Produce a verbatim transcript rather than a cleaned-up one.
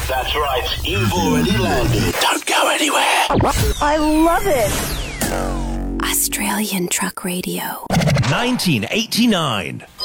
That's right. You've already landed. Don't go anywhere. I love it. Australian Truck Radio. nineteen eighty-nine.